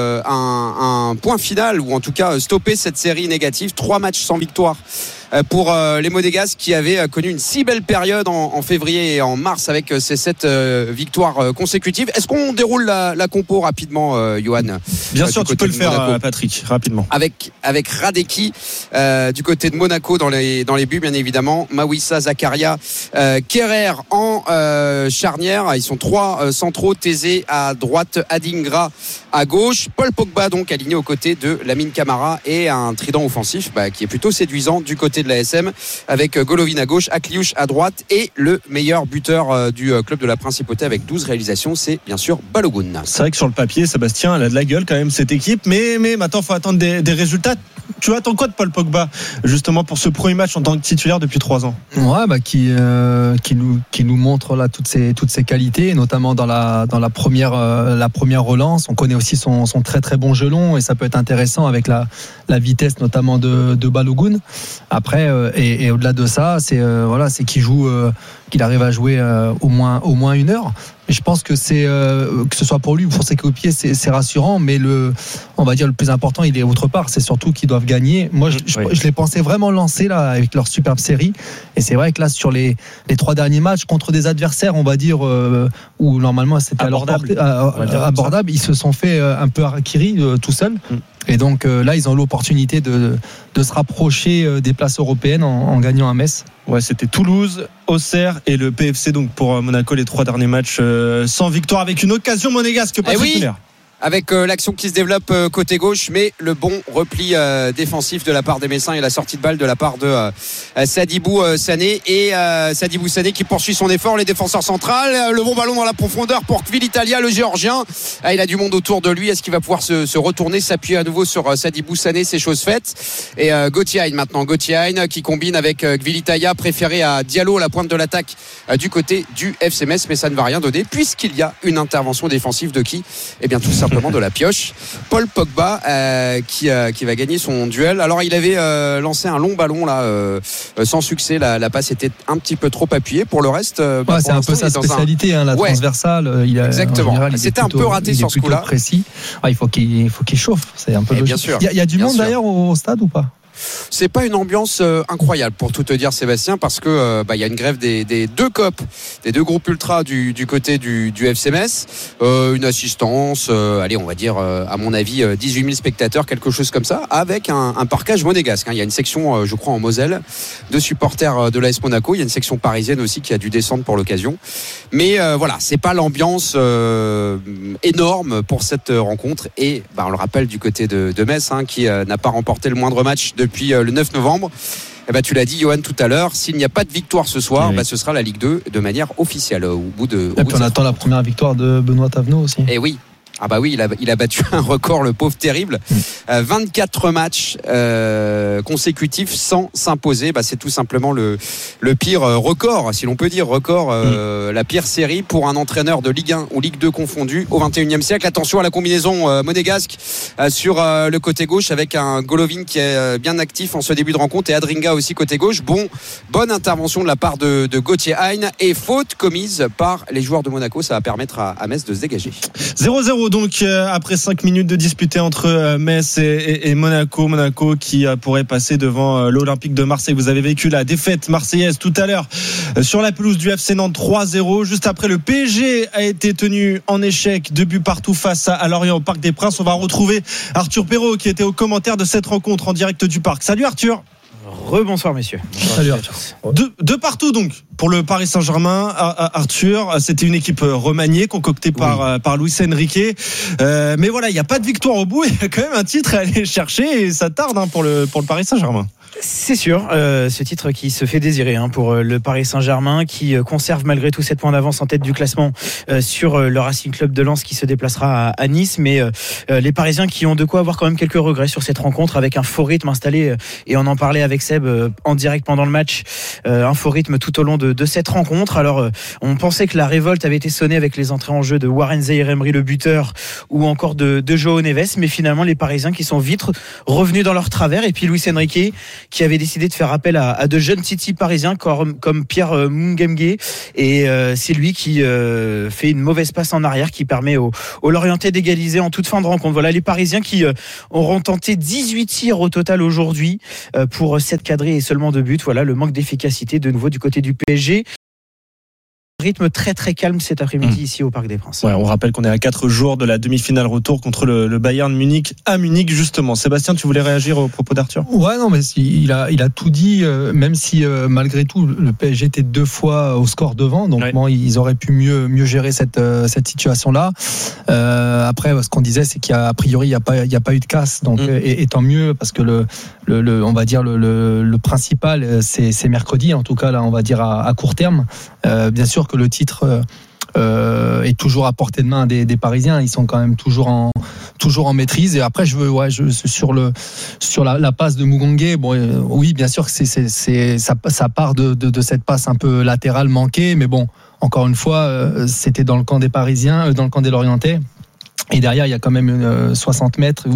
un point final ou en tout cas stopper cette série négative. 3 matchs sans victoire pour les Monégasques qui avaient connu une si belle période en février et en mars avec ces 7 victoires consécutives. Est-ce qu'on déroule la compo rapidement, Johan? Bien sûr, tu peux le faire, Patrick, rapidement. Avec Radeki du côté de Monaco dans les buts, bien évidemment. Mawissa, Zakaria, Kerrer en charnière. Ils sont 3 centraux. Thésée à droite, Adingra à gauche. Paul Pogba donc aligné aux côtés de Lamine Camara et un trident offensif qui est plutôt séduisant du côté de la SM avec Golovin à gauche, Akliouche à droite et le meilleur buteur du club de la Principauté avec 12 réalisations, c'est bien sûr Balogun. C'est vrai que sur le papier, Sébastien, elle a de la gueule quand même cette équipe, mais maintenant il faut attendre des résultats. Tu attends quoi de Paul Pogba justement pour ce premier match en tant que titulaire depuis 3 ans? Ouais, qui nous montre là toutes ses qualités, notamment dans la première relance. On connaît aussi son très très bon gelon et ça peut être intéressant avec la vitesse notamment de Balogun. Après et au-delà de ça, c'est qu'il joue, qu'il arrive à jouer au moins 1 heure. Et je pense que que ce soit pour lui ou pour ses coéquipiers, c'est rassurant, mais on va dire le plus important, il est autre part. C'est surtout qu'ils doivent gagner. Moi, je les pensais vraiment lancés là avec leur superbe série. Et c'est vrai que là, sur les 3 derniers matchs contre des adversaires, on va dire où normalement c'était abordable, ils se sont fait un peu harakiri tout seuls. Et donc là, ils ont l'opportunité de se rapprocher des places européennes en gagnant à Metz. Ouais, c'était Toulouse, Auxerre et le PFC donc pour Monaco, les 3 derniers matchs sans victoire, avec une occasion monégasque. Patrick Muller. Avec l'action qui se développe côté gauche, mais le bon repli défensif de la part des Messins et la sortie de balle de la part de Sadibou Sané. Et Sadibou Sané qui poursuit son effort, les défenseurs centrales, le bon ballon dans la profondeur pour Kvilitalia, le Géorgien. Il a du monde autour de lui. Est-ce qu'il va pouvoir se retourner, s'appuyer à nouveau sur Sadibou Sané? C'est chose faite. Et Gauthier Hein maintenant, Gauthier Hein qui combine avec Kvilitalia, préféré à Diallo, la pointe de l'attaque du côté du FC Metz, mais ça ne va rien donner puisqu'il y a une intervention défensive de qui? Eh bien tout ça de la pioche, Paul Pogba qui va gagner son duel. Alors il avait lancé un long ballon là sans succès, la passe était un petit peu trop appuyée. Pour le reste c'est un peu sa spécialité, la transversale. Exactement, c'était un peu raté sur ce coup-là. Précis. Il faut qu'il chauffe, c'est un peu logique. Bien sûr. Il y a du monde d'ailleurs au stade ou pas? C'est pas une ambiance incroyable pour tout te dire, Sébastien, parce que il y a une grève des deux COP, des deux groupes ultras du côté du FC Metz, une assistance, allez on va dire à mon avis 18 000 spectateurs, quelque chose comme ça, avec un parquage monégasque. Il y a une section je crois en Moselle de supporters de l'AS Monaco, il y a une section parisienne aussi qui a dû descendre pour l'occasion, mais voilà, c'est pas l'ambiance énorme pour cette rencontre. Et on le rappelle du côté de Metz qui n'a pas remporté le moindre match depuis le 9 novembre. Tu l'as dit, Johan, tout à l'heure, s'il n'y a pas de victoire ce soir, ce sera la Ligue 2 de manière officielle au bout de. Et puis on attend la première victoire de Benoît Tavenot aussi. Et oui. Ah bah oui, il a battu un record, le pauvre terrible. 24 matchs consécutifs sans s'imposer. C'est tout simplement le pire record, si l'on peut dire record, la pire série pour un entraîneur de Ligue 1 ou Ligue 2 confondu au 21e siècle. Attention à la combinaison monégasque sur le côté gauche avec un Golovin qui est bien actif en ce début de rencontre et Adringa aussi côté gauche. Bonne intervention de la part de Gauthier Hein et faute commise par les joueurs de Monaco. Ça va permettre à Metz de se dégager. 0-0 donc après 5 minutes de disputé entre Metz et Monaco qui pourrait passer devant l'Olympique de Marseille. Vous avez vécu la défaite marseillaise tout à l'heure sur la pelouse du FC Nantes 3-0. Juste après, le PSG a été tenu en échec, 2 buts partout face à Lorient au Parc des Princes. On va retrouver Arthur Perrault qui était au commentaire de cette rencontre en direct du Parc. Salut Arthur. Rebonsoir messieurs. Salut Arthur. De partout donc pour le Paris Saint-Germain. Arthur, c'était une équipe remaniée, concoctée par Luis Enrique, mais voilà, il n'y a pas de victoire au bout. Il y a quand même un titre à aller chercher et ça tarde pour le Paris Saint-Germain. C'est sûr, ce titre qui se fait désirer pour le Paris Saint-Germain, qui conserve malgré tout 7 points d'avance en tête du classement sur le Racing Club de Lens qui se déplacera à Nice, mais les Parisiens qui ont de quoi avoir quand même quelques regrets sur cette rencontre, avec un faux rythme installé, et on en parlait avec Seb en direct pendant le match, un faux rythme tout au long de cette rencontre. Alors on pensait que la révolte avait été sonnée avec les entrées en jeu de Warren Zaïre-Emery, le buteur, ou encore de João Neves, mais finalement les Parisiens qui sont vite revenus dans leur travers, et puis Luis Enrique qui avait décidé de faire appel à de jeunes titis parisiens comme Pierre Mungemge, et c'est lui qui fait une mauvaise passe en arrière qui permet aux Lorientais d'égaliser en toute fin de rencontre. Voilà les Parisiens qui auront tenté 18 tirs au total aujourd'hui pour 7 cadrés et seulement 2 buts. Voilà le manque d'efficacité de nouveau du côté du PSG. Rythme très très calme cet après-midi ici au Parc des Princes. On rappelle qu'on est à 4 jours de la demi-finale retour contre le Bayern Munich à Munich justement. Sébastien, tu voulais réagir au propos d'Arthur ? Ouais, non, mais il a tout dit, même si malgré tout le PSG était 2 fois au score devant, donc ils auraient pu mieux gérer cette situation-là. Après, ce qu'on disait, c'est qu'a priori il n'y a pas eu de casse, donc et tant mieux, parce que on va dire le principal c'est mercredi, en tout cas là on va dire à court terme. Bien sûr que le titre est toujours à portée de main des Parisiens, ils sont quand même toujours en maîtrise. Et après sur la passe de Mugongue, oui bien sûr que ça part de cette passe un peu latérale manquée, mais bon, encore une fois c'était dans le camp des Parisiens, dans le camp des Lorientais, et derrière il y a quand même 60 mètres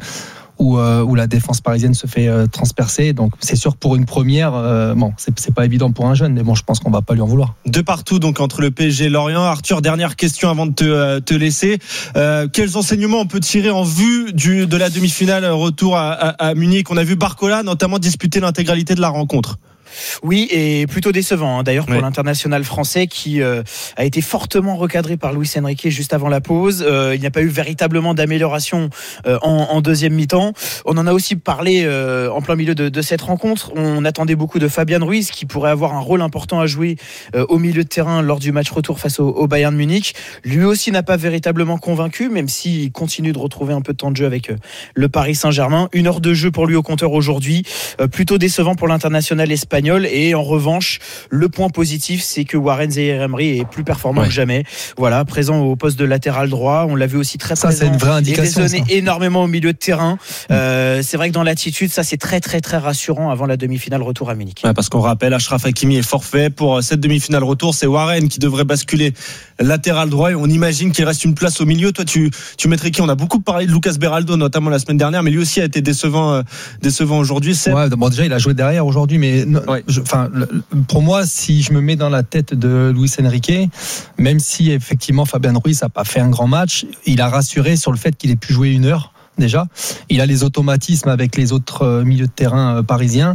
où la défense parisienne se fait transpercer. Donc c'est sûr, pour une première, c'est pas évident pour un jeune, mais bon, je pense qu'on va pas lui en vouloir. De partout donc entre le PSG et Lorient. Arthur, dernière question avant de te laisser. Quels enseignements on peut tirer en vue de la demi-finale retour à Munich ? On a vu Barcola notamment disputer l'intégralité de la rencontre. Oui, et plutôt décevant d'ailleurs pour l'international français qui a été fortement recadré par Luis Enrique juste avant la pause. Il n'y a pas eu véritablement d'amélioration en deuxième mi-temps. On en a aussi parlé en plein milieu de cette rencontre. On attendait beaucoup de Fabian Ruiz qui pourrait avoir un rôle important à jouer au milieu de terrain lors du match retour face au Bayern Munich. Lui aussi n'a pas véritablement convaincu, même s'il continue de retrouver un peu de temps de jeu avec le Paris Saint-Germain. 1 heure de jeu pour lui au compteur aujourd'hui. Plutôt décevant pour l'international espagnol. Et en revanche, le point positif, c'est que Warren Zaïre-Emery est plus performant que jamais. Voilà, présent au poste de latéral droit. On l'a vu aussi très présent. Ça, c'est une vraie indication. Et raisonné énormément au milieu de terrain. C'est vrai que dans l'attitude, ça c'est très très très rassurant avant la demi-finale retour à Munich. Ouais, parce qu'on rappelle, Achraf Hakimi est forfait pour cette demi-finale retour. C'est Warren qui devrait basculer latéral droit et on imagine qu'il reste une place au milieu. Toi, tu mettrais qui? On a beaucoup parlé de Lucas Beraldo, notamment la semaine dernière, mais lui aussi a été décevant aujourd'hui. Ouais, bon, déjà, il a joué derrière aujourd'hui, mais pour moi, si je me mets dans la tête de Luis Enrique, même si effectivement Fabian Ruiz n'a pas fait un grand match, il a rassuré sur le fait qu'il ait pu jouer 1 heure déjà. Il a les automatismes avec les autres milieux de terrain parisiens.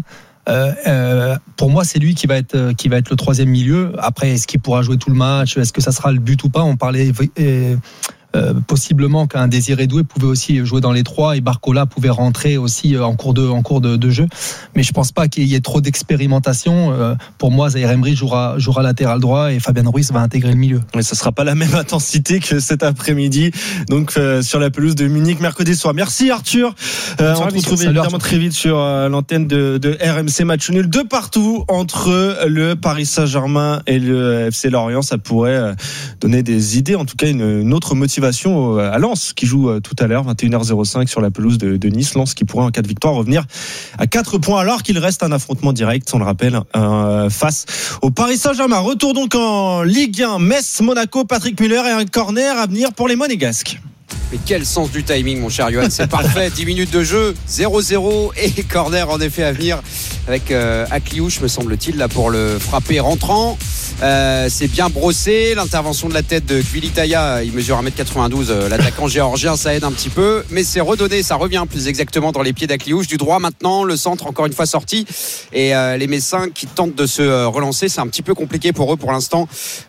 Pour moi, c'est lui qui va être le troisième milieu. Après, est-ce qu'il pourra jouer tout le match? Est-ce que ça sera le but ou pas? On parlait possiblement qu'un Désiré Doué pouvait aussi jouer dans les trois et Barcola pouvait rentrer aussi en cours de jeu. Mais je pense pas qu'il y ait trop d'expérimentation. Pour moi, Zaïre-Emery jouera latéral droit et Fabian Ruiz va intégrer le milieu. Mais ça sera pas la même intensité que cet après-midi. Donc sur la pelouse de Munich mercredi soir. Merci Arthur. On se retrouve évidemment très vite sur l'antenne de RMC Match Nul de partout entre le Paris Saint-Germain et le FC Lorient. Ça pourrait donner des idées, en tout cas une autre motivation à Lens qui joue tout à l'heure 21h05 sur la pelouse de Nice. Lens qui pourrait en cas de victoire revenir à 4 points alors qu'il reste un affrontement direct, on le rappelle, face au Paris Saint-Germain. Retour donc en Ligue 1, Metz-Monaco, Patrick Muller et un corner à venir pour les Monégasques. Mais quel sens du timing, mon cher Johan, c'est parfait. 10 minutes de jeu, 0-0 et corner en effet à venir avec Akliouche, me semble-t-il, là pour le frapper rentrant. C'est bien brossé, l'intervention de la tête de Gvilitaya, il mesure 1m92, l'attaquant géorgien, ça aide un petit peu, mais c'est redonné, ça revient plus exactement dans les pieds d'Akliouche, du droit maintenant, le centre encore une fois sorti, et les Messins qui tentent de se relancer, c'est un petit peu compliqué pour eux pour l'instant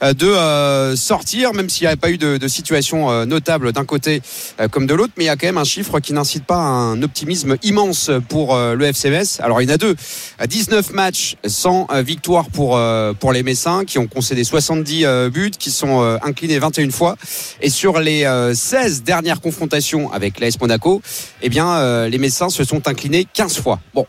de sortir, même s'il n'y avait pas eu de situation notable d'un côté comme de l'autre, mais il y a quand même un chiffre qui n'incite pas à un optimisme immense pour le FC Metz. Alors il y en a deux, 19 matchs sans victoire pour les Messins qui ont concédé 70 buts, qui sont inclinés 21 fois, et sur les 16 dernières confrontations avec l'AS Monaco, eh bien les Messins se sont inclinés 15 fois. Bon,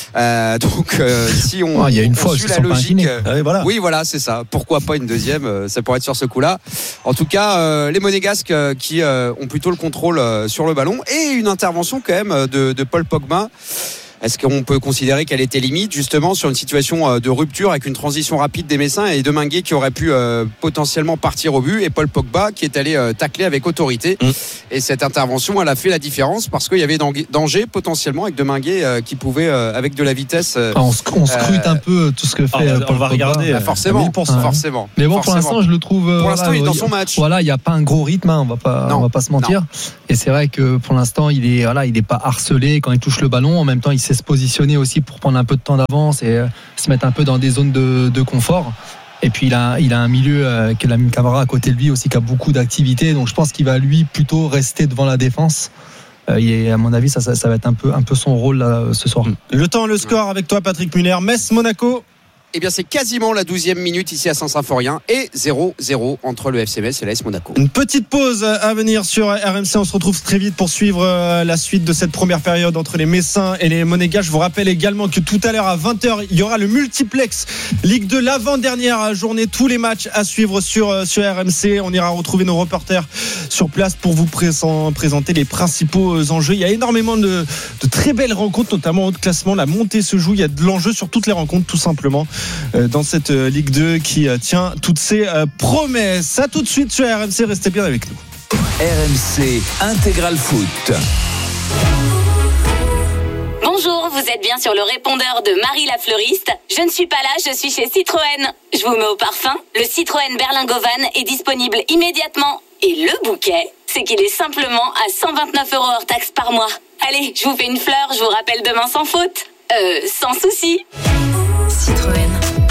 donc si on il y a une fois suit la logique, oui voilà, c'est ça, pourquoi pas une deuxième, ça pourrait être sur ce coup-là. En tout cas les Monégasques qui ont plutôt le contrôle sur le ballon, et une intervention quand même de Paul Pogba. Est-ce qu'on peut considérer qu'elle était limite justement sur une situation de rupture avec une transition rapide des Messins et Deminguet qui aurait pu potentiellement partir au but, et Paul Pogba qui est allé tacler avec autorité. Et cette intervention, elle a fait la différence parce qu'il y avait danger potentiellement avec Deminguet qui pouvait avec de la vitesse. On scrute un peu tout ce que fait Paul on va Pogba. regarder forcément. Mais bon, pour l'instant, je le trouve. Pour l'instant, il est dans son match. Voilà, il n'y a pas un gros rythme, on va pas se mentir. Non. Et c'est vrai que pour l'instant, il est pas harcelé quand il touche le ballon. En même temps, il sait se positionner aussi pour prendre un peu de temps d'avance et se mettre un peu dans des zones de confort. Et puis il a un milieu qui est Lamine Camara à côté de lui aussi qui a beaucoup d'activité. Donc je pense qu'il va lui plutôt rester devant la défense. Et à mon avis, ça va être un peu son rôle là, ce soir. Le temps, le score avec toi, Patrick Muller. Metz-Monaco. Eh bien, c'est quasiment la 12e minute ici à Saint-Symphorien et 0-0 entre le FC Metz et l'AS Monaco. Une petite pause à venir sur RMC. On se retrouve très vite pour suivre la suite de cette première période entre les Messins et les Monégasques. Je vous rappelle également que tout à l'heure à 20h, il y aura le multiplex Ligue 2, l'avant-dernière journée. Tous les matchs à suivre sur RMC. On ira retrouver nos reporters sur place pour vous présenter les principaux enjeux. Il y a énormément de très belles rencontres, notamment au haut de classement. La montée se joue. Il y a de l'enjeu sur toutes les rencontres, tout simplement, dans cette Ligue 2 qui tient toutes ses promesses. À tout de suite sur RMC, restez bien avec nous. RMC Intégral Foot. Bonjour, vous êtes bien sur le répondeur de Marie la fleuriste. Je ne suis pas là, je suis chez Citroën. Je vous mets au parfum. Le Citroën Berlingovan est disponible immédiatement. Et le bouquet, c'est qu'il est simplement à 129 € hors taxe par mois. Allez, je vous fais une fleur, je vous rappelle demain sans faute. Sans souci. Citroën.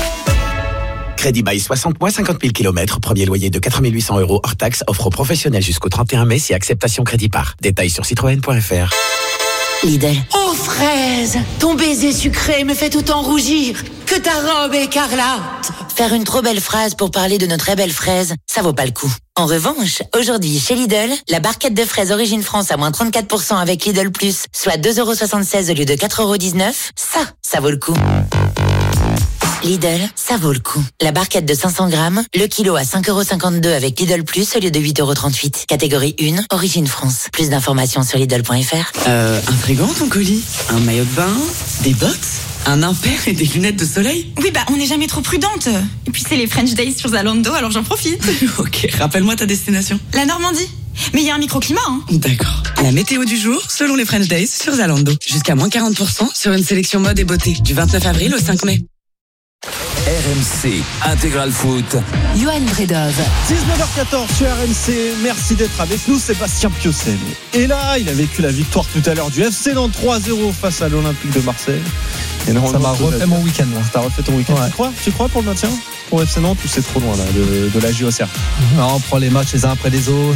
Crédit bail 60 mois, 50 000 km. Premier loyer de 4 800 € hors taxe. Offre professionnelle jusqu'au 31 mai si acceptation crédit par. Détails sur citroën.fr. Lidl. Oh fraise, ton baiser sucré me fait autant rougir que ta robe écarlate. Faire une trop belle phrase pour parler de nos très belles fraises, ça vaut pas le coup. En revanche, aujourd'hui chez Lidl, la barquette de fraises Origine France à moins 34% avec Lidl Plus, soit 2,76 € au lieu de 4,19 €, ça vaut le coup. Lidl, ça vaut le coup. La barquette de 500 grammes, le kilo à 5,52 € avec Lidl Plus au lieu de 8,38 €. Catégorie 1, Origine France. Plus d'informations sur Lidl.fr. Un frigo, ton colis, un maillot de bain, des bottes, un impair et des lunettes de soleil. Oui, on n'est jamais trop prudente. Et puis c'est les French Days sur Zalando, alors j'en profite. Ok, rappelle-moi ta destination. La Normandie. Mais il y a un microclimat, hein. D'accord. La météo du jour, selon les French Days sur Zalando. Jusqu'à moins 40% sur une sélection mode et beauté. Du 29 avril au 5 mai. RMC Intégral Foot. Johan Bredov. 19h14 sur RMC. Merci d'être avec nous, Sébastien Piocel. Et là, il a vécu la victoire tout à l'heure du FC Nantes 3-0 face à l'Olympique de Marseille. Et ça m'a refait mon week-end. Ça t'a refait ton week-end. Ouais. Tu crois pour le maintien pour FC Nantes ou c'est trop loin là de la JOCR? Non, on prend les matchs les uns après les autres.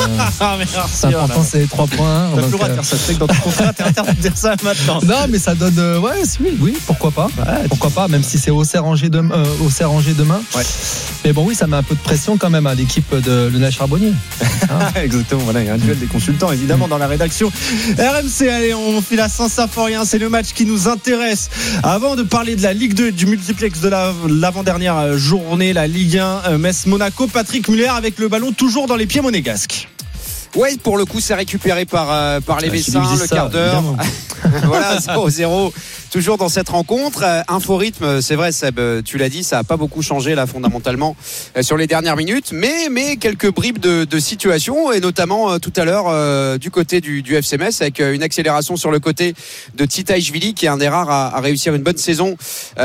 C'est important, c'est les 3 points. T'as plus le droit de dire ça. C'est que dans ton contrat, t'es interdit de dire ça maintenant. Non, mais ça donne. Oui, pourquoi pas. Pourquoi pas, même si c'est Auxerre-Angers demain. Ouais. Mais bon, oui, ça met un peu de pression quand même à l'équipe de Lionel Charbonnier. Exactement, voilà, il y a un duel des consultants évidemment dans la rédaction. RMC, allez, on file à Saint-Symphorien, c'est le match qui nous intéresse. Avant de parler de la Ligue 2 et du multiplex de l'avant-dernière journée, la Ligue 1, Metz-Monaco, Patrick Muller avec le ballon toujours dans les pieds monégasques. Ouais, pour le coup, c'est récupéré par les Messins, le quart d'heure. Voilà, 0-0. Toujours dans cette rencontre, info rythme, c'est vrai Seb, tu l'as dit, ça n'a pas beaucoup changé là fondamentalement sur les dernières minutes, mais quelques bribes de situation, et notamment tout à l'heure du côté du FC Metz avec une accélération sur le côté de Titaishvili qui est un des rares à réussir une bonne saison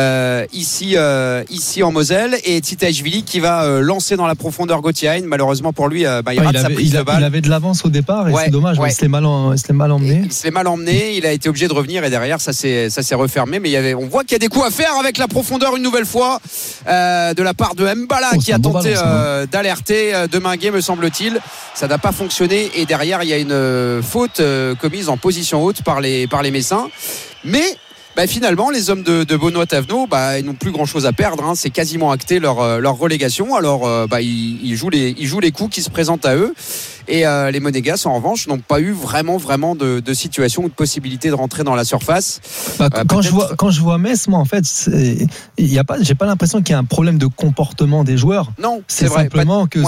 ici en Moselle, et Titaishvili qui va lancer dans la profondeur Gauthier. Malheureusement pour lui, il rate sa prise de balle. Il avait de l'avance au départ et c'est dommage, il se l'est mal emmené. Il se l'est mal emmené, il a été obligé de revenir et derrière ça s'est refermé, mais on voit qu'il y a des coups à faire avec la profondeur une nouvelle fois de la part de Mbala qui a tenté d'alerter Deminguet, me semble-t-il. Ça n'a pas fonctionné et derrière il y a une faute commise en position haute par les Messins, mais finalement les hommes de Benoît Thavenot ils n'ont plus grand chose à perdre, hein. C'est quasiment acté leur relégation, alors ils jouent les coups qui se présentent à eux. Et les Monégas en revanche n'ont pas eu vraiment de situation ou de possibilité de rentrer dans la surface. Quand je vois Metz, moi en fait j'ai pas l'impression qu'il y a un problème de comportement des joueurs. Non, c'est vrai, simplement que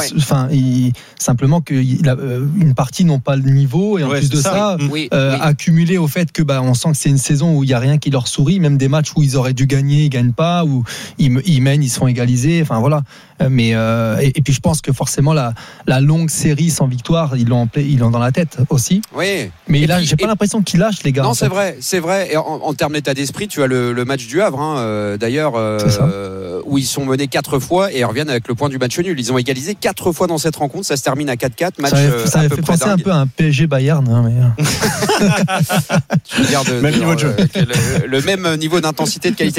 une partie n'ont pas le niveau, et en plus de ça accumulé au fait que on sent que c'est une saison où il y a rien qui leur sourit, même des matchs où ils auraient dû gagner, ils gagnent pas, où ils mènent, ils se font égaliser, enfin voilà. Mais et puis je pense que forcément la longue série sans victoire, ils l'ont dans la tête aussi. Oui. Mais là, j'ai pas l'impression qu'ils lâchent, les gars. Non, c'est vrai. Et en termes d'état d'esprit, tu as le match du Havre, d'ailleurs, où ils sont menés 4 fois et ils reviennent avec le point du match nul. Ils ont égalisé 4 fois dans cette rencontre. Ça se termine à 4-4. Match ça fait penser un peu à un PSG Bayern. Tu veux dire le même niveau d'intensité, de qualité